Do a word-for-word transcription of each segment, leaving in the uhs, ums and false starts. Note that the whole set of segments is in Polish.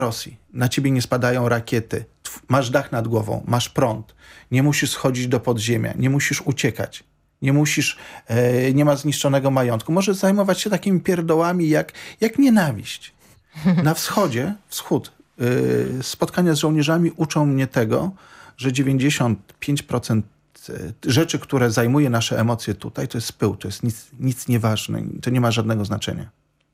Rosji, na ciebie nie spadają rakiety, masz dach nad głową, masz prąd, nie musisz schodzić do podziemia, nie musisz uciekać, nie musisz, e, nie ma zniszczonego majątku. Możesz zajmować się takimi pierdołami jak, jak nienawiść. Na wschodzie, wschód, e, spotkania z żołnierzami uczą mnie tego, że dziewięćdziesiąt pięć procent rzeczy, które zajmuje nasze emocje tutaj, to jest pył, to jest nic, nic nieważne, to nie ma żadnego znaczenia.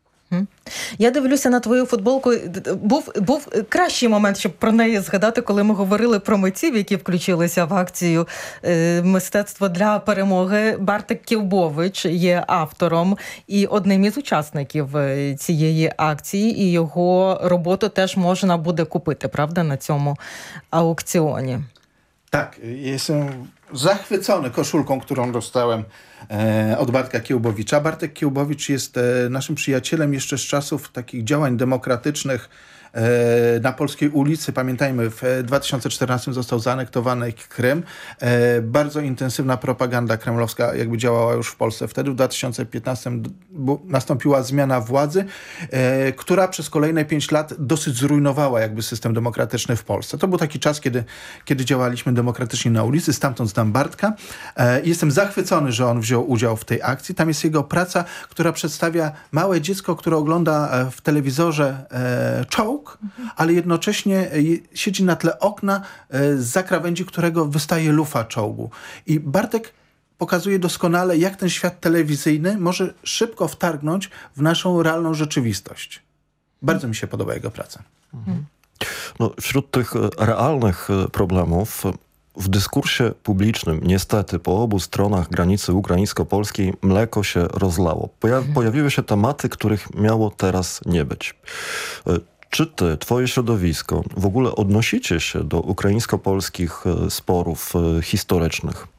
Я дивлюся на твою футболку. Був, був кращий момент, щоб про неї згадати, коли ми говорили про митців, які включилися в акцію е, «Мистецтво для перемоги». Бартик Ківбович є автором і одним із учасників цієї акції, і його роботу теж можна буде купити, правда, на цьому аукціоні? Tak, jestem zachwycony koszulką, którą dostałem e, od Bartka Kiełbowicza. Bartek Kiełbowicz jest e, naszym przyjacielem jeszcze z czasów takich działań demokratycznych e, na Polskiej ulicy. Pamiętajmy, w dwa tysiące czternastym został zaanektowany Krym. E, bardzo intensywna propaganda kremlowska jakby działała już w Polsce. Wtedy w dwa tysiące piętnastym nastąpiła zmiana władzy, e, która przez kolejne pięć lat dosyć zrujnowała jakby system demokratyczny w Polsce. To był taki czas, kiedy, kiedy działaliśmy demokratycznie na ulicy. Stamtąd znam Bartka. E, jestem zachwycony, że on wziął udział w tej akcji. Tam jest jego praca, która przedstawia małe dziecko, które ogląda w telewizorze e, czołg, ale jednocześnie siedzi na tle okna, z za krawędzi którego wystaje lufa czołgu. I Bartek pokazuje doskonale, jak ten świat telewizyjny może szybko wtargnąć w naszą realną rzeczywistość. Bardzo mi się podoba jego praca. Mhm. No, wśród tych realnych problemów w dyskursie publicznym, niestety, po obu stronach granicy ukraińsko-polskiej mleko się rozlało. Poja mhm. Pojawiły się tematy, których miało teraz nie być. Czy ty, twoje środowisko, w ogóle odnosicie się do ukraińsko-polskich sporów historycznych?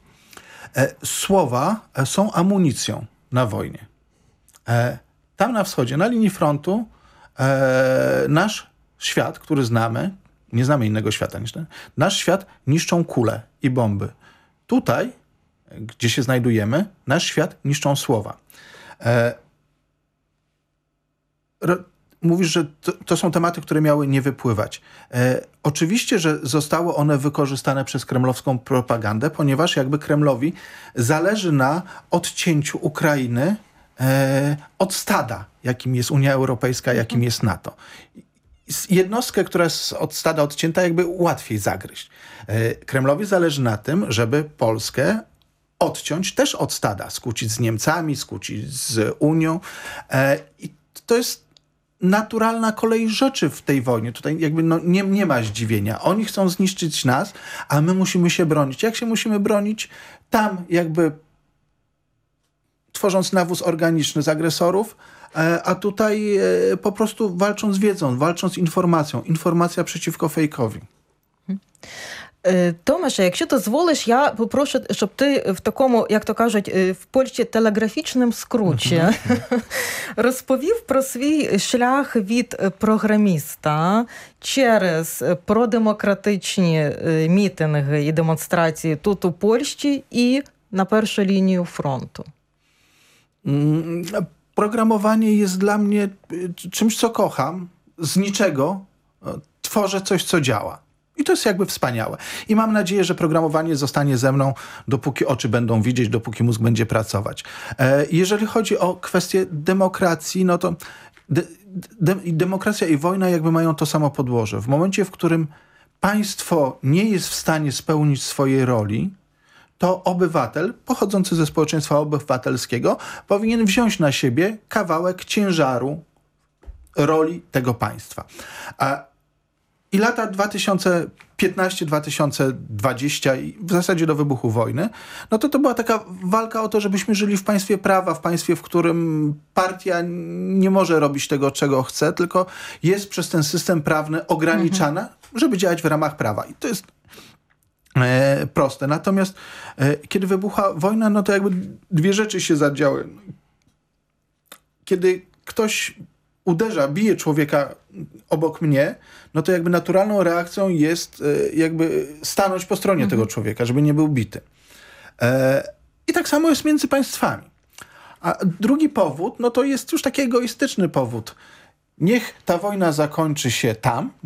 Słowa są amunicją na wojnie. Tam na wschodzie, na linii frontu, nasz świat, który znamy, nie znamy innego świata niż ten, nasz świat niszczą kule i bomby. Tutaj, gdzie się znajdujemy, nasz świat niszczą słowa. Mówisz, że to, to są tematy, które miały nie wypływać. E, oczywiście, że zostały one wykorzystane przez kremlowską propagandę, ponieważ jakby Kremlowi zależy na odcięciu Ukrainy e, od stada, jakim jest Unia Europejska, jakim jest NATO. Jednostkę, która jest od stada odcięta, jakby łatwiej zagryźć. E, Kremlowi zależy na tym, żeby Polskę odciąć też od stada, skłócić z Niemcami, skłócić z Unią. E, I to jest naturalna kolej rzeczy w tej wojnie. Tutaj jakby no nie, nie ma zdziwienia. Oni chcą zniszczyć nas, a my musimy się bronić. Jak się musimy bronić? Tam jakby tworząc nawóz organiczny z agresorów, a tutaj po prostu walcząc z wiedzą, walcząc z informacją. Informacja przeciwko fejkowi. Томаше, якщо дозволиш, я попрошу, щоб ти в такому, як то кажуть, в Польщі телеграфічним скручі uh-huh. розповів про свій шлях від програміста через продемократичні мітинги і демонстрації тут у Польщі і на першу лінію фронту. Programowanie jest dla mnie czymś, co kocham. Z niczego tworzę coś, co działa. I to jest jakby wspaniałe. I mam nadzieję, że programowanie zostanie ze mną, dopóki oczy będą widzieć, dopóki mózg będzie pracować. E, jeżeli chodzi o kwestię demokracji, no to de, de, demokracja i wojna jakby mają to samo podłoże. W momencie, w którym państwo nie jest w stanie spełnić swojej roli, to obywatel pochodzący ze społeczeństwa obywatelskiego powinien wziąć na siebie kawałek ciężaru roli tego państwa. A I lata dwa tysiące piętnasty do dwa tysiące dwudziestego, w zasadzie do wybuchu wojny, no to to była taka walka o to, żebyśmy żyli w państwie prawa, w państwie, w którym partia nie może robić tego, czego chce, tylko jest przez ten system prawny ograniczana, mhm. żeby działać w ramach prawa. I to jest e, proste. Natomiast e, kiedy wybucha wojna, no to jakby dwie rzeczy się zadziały. Kiedy ktoś uderza, bije człowieka obok mnie, no to jakby naturalną reakcją jest jakby stanąć po stronie mhm. tego człowieka, żeby nie był bity. E, I tak samo jest między państwami. A drugi powód, no to jest już taki egoistyczny powód. Niech ta wojna zakończy się tam,